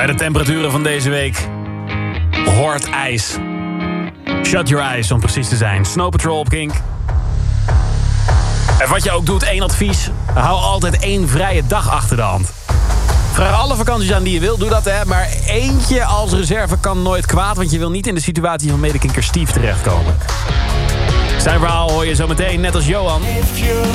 Bij de temperaturen van deze week hoort ijs. Shut your eyes, om precies te zijn. Snow Patrol op Kink. En wat je ook doet, 1 advies. Hou altijd 1 vrije dag achter de hand. Vraag alle vakanties aan die je wil, doe dat hè. Maar eentje als reserve kan nooit kwaad, want je wil niet in de situatie van medekinker Steve terechtkomen. Zijn verhaal hoor je zo meteen, net als Johan.